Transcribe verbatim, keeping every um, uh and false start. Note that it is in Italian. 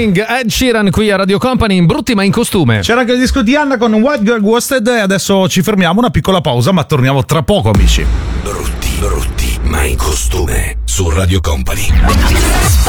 Morning, Ed Sheeran qui a Radio Company in brutti ma in costume. C'era anche il disco di Anna con White Girl Wasted e adesso ci fermiamo, una piccola pausa, ma torniamo tra poco, amici. Brutti, brutti ma in costume su Radio Company.